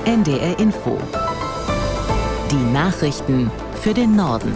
NDR Info. Die Nachrichten für den Norden.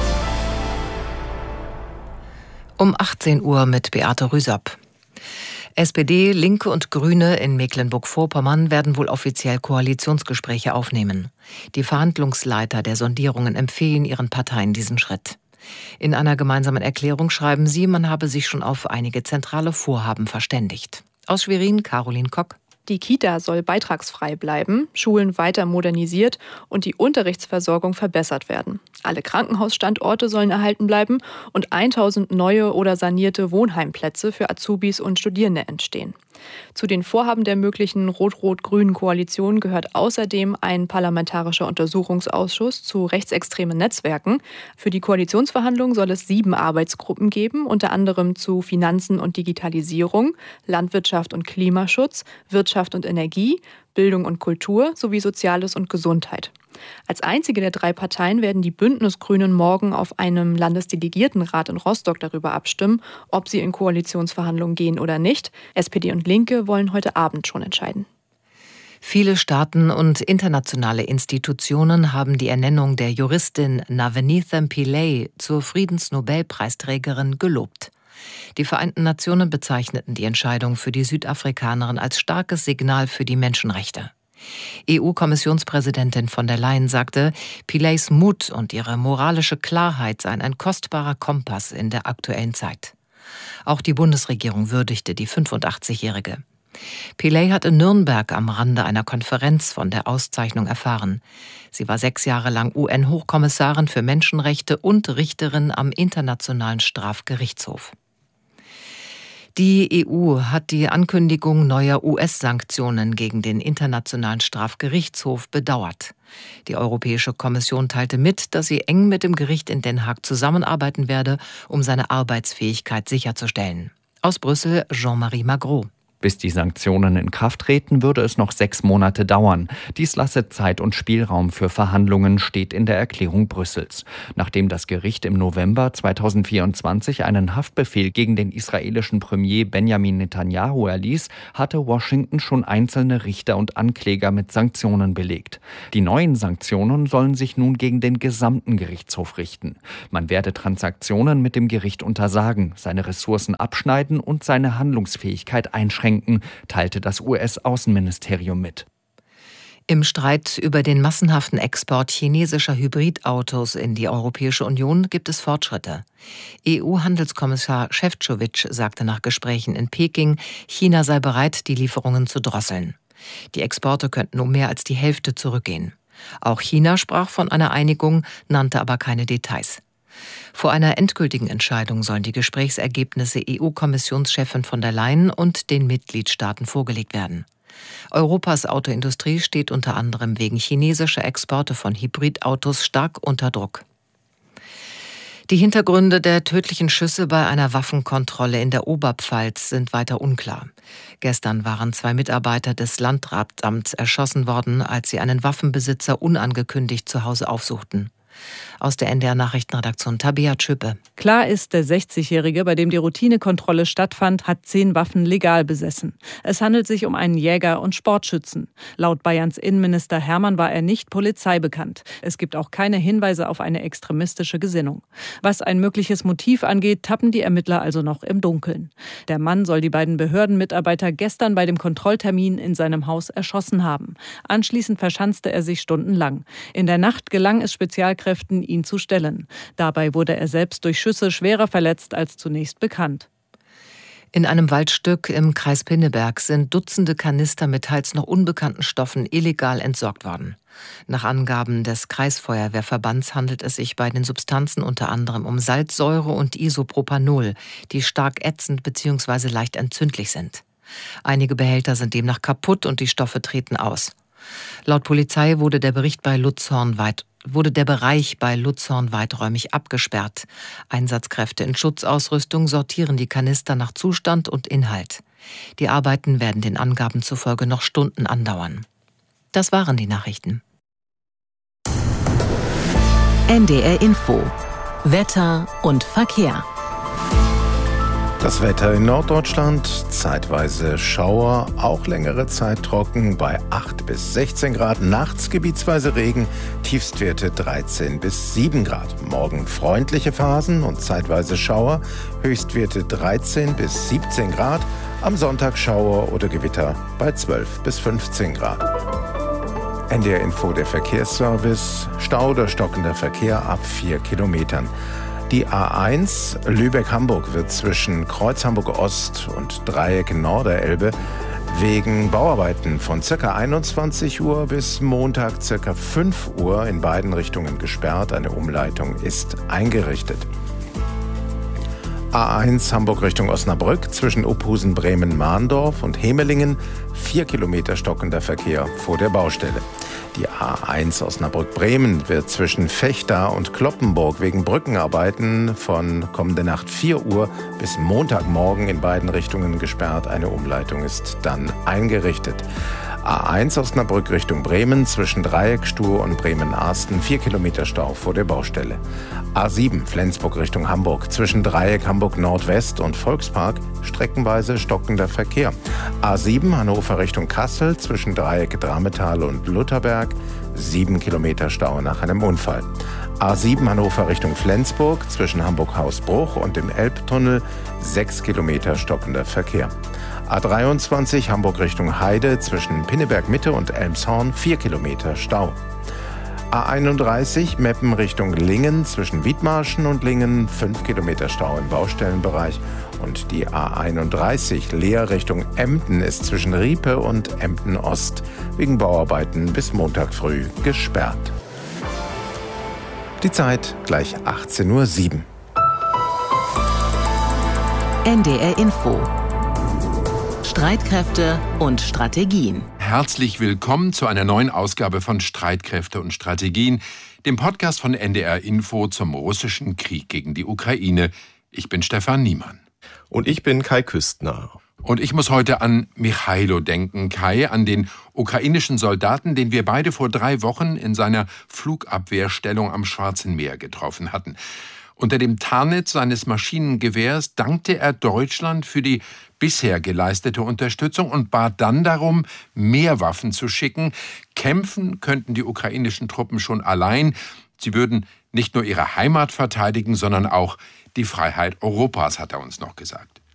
Um 18 Uhr mit Beate Rüsop. SPD, Linke und Grüne in Mecklenburg-Vorpommern werden wohl offiziell Koalitionsgespräche aufnehmen. Die Verhandlungsleiter der Sondierungen empfehlen ihren Parteien diesen Schritt. In einer gemeinsamen Erklärung schreiben sie, man habe sich schon auf einige zentrale Vorhaben verständigt. Aus Schwerin, Caroline Kock. Die Kita soll beitragsfrei bleiben, Schulen weiter modernisiert und die Unterrichtsversorgung verbessert werden. Alle Krankenhausstandorte sollen erhalten bleiben und 1000 neue oder sanierte Wohnheimplätze für Azubis und Studierende entstehen. Zu den Vorhaben der möglichen rot-rot-grünen Koalition gehört außerdem ein parlamentarischer Untersuchungsausschuss zu rechtsextremen Netzwerken. Für die Koalitionsverhandlungen soll es 7 Arbeitsgruppen geben, unter anderem zu Finanzen und Digitalisierung, Landwirtschaft und Klimaschutz, Wirtschaft und Energie, Bildung und Kultur sowie Soziales und Gesundheit. Als einzige der 3 Parteien werden die Bündnisgrünen morgen auf einem Landesdelegiertenrat in Rostock darüber abstimmen, ob sie in Koalitionsverhandlungen gehen oder nicht. SPD und Linke wollen heute Abend schon entscheiden. Viele Staaten und internationale Institutionen haben die Ernennung der Juristin Navneet Pillay zur Friedensnobelpreisträgerin gelobt. Die Vereinten Nationen bezeichneten die Entscheidung für die Südafrikanerin als starkes Signal für die Menschenrechte. EU-Kommissionspräsidentin von der Leyen sagte, Pillays Mut und ihre moralische Klarheit seien ein kostbarer Kompass in der aktuellen Zeit. Auch die Bundesregierung würdigte die 85-Jährige. Pillay hat in Nürnberg am Rande einer Konferenz von der Auszeichnung erfahren. Sie war 6 Jahre lang UN-Hochkommissarin für Menschenrechte und Richterin am Internationalen Strafgerichtshof. Die EU hat die Ankündigung neuer US-Sanktionen gegen den Internationalen Strafgerichtshof bedauert. Die Europäische Kommission teilte mit, dass sie eng mit dem Gericht in Den Haag zusammenarbeiten werde, um seine Arbeitsfähigkeit sicherzustellen. Aus Brüssel Jean-Marie Magro. Bis die Sanktionen in Kraft treten, würde es noch 6 Monate dauern. Dies lasse Zeit und Spielraum für Verhandlungen, steht in der Erklärung Brüssels. Nachdem das Gericht im November 2024 einen Haftbefehl gegen den israelischen Premier Benjamin Netanyahu erließ, hatte Washington schon einzelne Richter und Ankläger mit Sanktionen belegt. Die neuen Sanktionen sollen sich nun gegen den gesamten Gerichtshof richten. Man werde Transaktionen mit dem Gericht untersagen, seine Ressourcen abschneiden und seine Handlungsfähigkeit einschränken, teilte das US-Außenministerium mit. Im Streit über den massenhaften Export chinesischer Hybridautos in die Europäische Union gibt es Fortschritte. EU-Handelskommissar Šefčovič sagte nach Gesprächen in Peking, China sei bereit, die Lieferungen zu drosseln. Die Exporte könnten um mehr als die Hälfte zurückgehen. Auch China sprach von einer Einigung, nannte aber keine Details. Vor einer endgültigen Entscheidung sollen die Gesprächsergebnisse EU-Kommissionschefin von der Leyen und den Mitgliedstaaten vorgelegt werden. Europas Autoindustrie steht unter anderem wegen chinesischer Exporte von Hybridautos stark unter Druck. Die Hintergründe der tödlichen Schüsse bei einer Waffenkontrolle in der Oberpfalz sind weiter unklar. Gestern waren 2 Mitarbeiter des Landratsamts erschossen worden, als sie einen Waffenbesitzer unangekündigt zu Hause aufsuchten. Aus der NDR-Nachrichtenredaktion Tabea Tschöpe. Klar ist, der 60-Jährige, bei dem die Routinekontrolle stattfand, hat 10 Waffen legal besessen. Es handelt sich um einen Jäger und Sportschützen. Laut Bayerns Innenminister Hermann war er nicht polizeibekannt. Es gibt auch keine Hinweise auf eine extremistische Gesinnung. Was ein mögliches Motiv angeht, tappen die Ermittler also noch im Dunkeln. Der Mann soll die beiden Behördenmitarbeiter gestern bei dem Kontrolltermin in seinem Haus erschossen haben. Anschließend verschanzte er sich stundenlang. In der Nacht gelang es Spezialkräften, ihn zu stellen. Dabei wurde er selbst durch Schüsse schwerer verletzt als zunächst bekannt. In einem Waldstück im Kreis Pinneberg sind Dutzende Kanister mit teils noch unbekannten Stoffen illegal entsorgt worden. Nach Angaben des Kreisfeuerwehrverbands handelt es sich bei den Substanzen unter anderem um Salzsäure und Isopropanol, die stark ätzend bzw. leicht entzündlich sind. Einige Behälter sind demnach kaputt und die Stoffe treten aus. Laut Polizei wurde der Bereich bei Lutzhorn weiträumig abgesperrt. Einsatzkräfte in Schutzausrüstung sortieren die Kanister nach Zustand und Inhalt. Die Arbeiten werden den Angaben zufolge noch Stunden andauern. Das waren die Nachrichten. NDR Info. Wetter und Verkehr. Das Wetter in Norddeutschland, zeitweise Schauer, auch längere Zeit trocken bei 8 bis 16 Grad, nachts gebietsweise Regen, Tiefstwerte 13 bis 7 Grad. Morgen freundliche Phasen und zeitweise Schauer, Höchstwerte 13 bis 17 Grad, am Sonntag Schauer oder Gewitter bei 12 bis 15 Grad. NDR Info, der Verkehrsservice, Stau oder stockender Verkehr ab 4 Kilometern. Die A1 Lübeck-Hamburg wird zwischen Kreuz Hamburg-Ost und Dreieck Norderelbe wegen Bauarbeiten von ca. 21 Uhr bis Montag ca. 5 Uhr in beiden Richtungen gesperrt. Eine Umleitung ist eingerichtet. A1 Hamburg Richtung Osnabrück zwischen Uphusen, Bremen, Mahndorf und Hemelingen 4 Kilometer stockender Verkehr vor der Baustelle. Die A1 Osnabrück-Bremen wird zwischen Vechta und Cloppenburg wegen Brückenarbeiten von kommende Nacht 4 Uhr bis Montagmorgen in beiden Richtungen gesperrt. Eine Umleitung ist dann eingerichtet. A1 Osnabrück Richtung Bremen zwischen Dreieckstuhl und Bremen-Arsten 4 Kilometer Stau vor der Baustelle. A7 Flensburg Richtung Hamburg zwischen Dreieck Hamburg Nordwest und Volkspark streckenweise stockender Verkehr. A7 Hannover Richtung Kassel zwischen Dreieck Drametal und Lutherberg 7 Kilometer Stau nach einem Unfall. A7 Hannover Richtung Flensburg zwischen Hamburg-Hausbruch und dem Elbtunnel 6 Kilometer stockender Verkehr. A23 Hamburg Richtung Heide zwischen Pinneberg-Mitte und Elmshorn 4 Kilometer Stau. A31 Meppen Richtung Lingen zwischen Wiedmarschen und Lingen 5 Kilometer Stau im Baustellenbereich. Und die A31 Leer Richtung Emden ist zwischen Riepe und Emden Ost wegen Bauarbeiten bis Montag früh gesperrt. Die Zeit gleich 18:07 Uhr. NDR Info. Streitkräfte und Strategien. Herzlich willkommen zu einer neuen Ausgabe von Streitkräfte und Strategien, dem Podcast von NDR Info zum russischen Krieg gegen die Ukraine. Ich bin Stefan Niemann. Und ich bin Kai Küstner. Und ich muss heute an Michailo denken, Kai, an den ukrainischen Soldaten, den wir beide vor 3 Wochen in seiner Flugabwehrstellung am Schwarzen Meer getroffen hatten. Unter dem Tarnnetz seines Maschinengewehrs dankte er Deutschland für die bisher geleistete Unterstützung und bat dann darum, mehr Waffen zu schicken. Kämpfen könnten die ukrainischen Truppen schon allein. Sie würden nicht nur ihre Heimat verteidigen, sondern auch die Freiheit Europas, hat er uns noch gesagt.